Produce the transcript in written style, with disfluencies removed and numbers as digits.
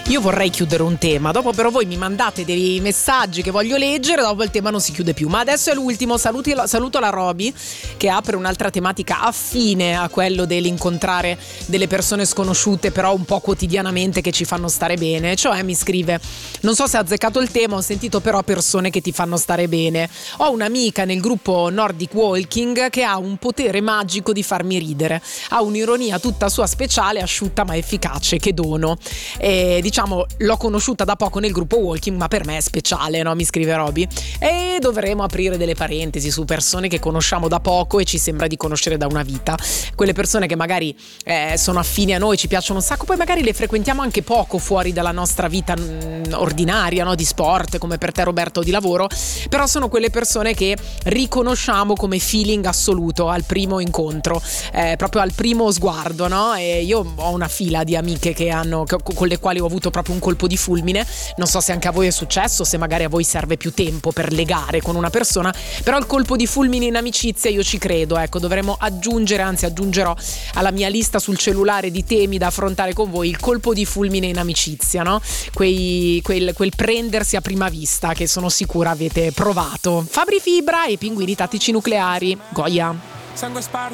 Io vorrei chiudere un tema, dopo però voi mi mandate dei messaggi che voglio leggere, dopo il tema non si chiude più. Ma adesso è l'ultimo, saluto la Roby che apre un'altra tematica affine a quello dell'incontrare delle persone sconosciute però un po' quotidianamente che ci fanno stare bene. Cioè mi scrive: non so se ha azzeccato il tema, ho sentito però persone che ti fanno stare bene. Ho un'amica nel gruppo Nordic Walking che ha un potere magico di farmi ridere, ha un'ironia tutta sua speciale, asciutta ma efficace, che dono. E diciamo l'ho conosciuta da poco nel gruppo Walking, ma per me è speciale, no? Mi scrive Roby. E dovremo aprire delle parentesi su persone che conosciamo da poco e ci sembra di conoscere da una vita. Quelle persone che magari sono affini a noi, ci piacciono un sacco, poi magari le frequentiamo anche poco fuori dalla nostra vita ordinaria, no? Di sport, come per te Roberto, o di lavoro, però sono quelle persone che riconosciamo come feeling assoluto al primo incontro, proprio al primo sguardo, no? E io ho una fila di amiche con le quali ho avuto proprio un colpo di fulmine. Non so se anche a voi è successo, se magari a voi serve più tempo per legare con una persona, però il colpo di fulmine in amicizia io ci credo. Ecco, dovremmo aggiungerò alla mia lista sul cellulare di temi da affrontare con voi il colpo di fulmine in amicizia, no? Quel prendersi a prima vista che sono sicura avete provato. Fabri Fibra e Pinguini Tattici Nucleari. Goia. Sangue sparso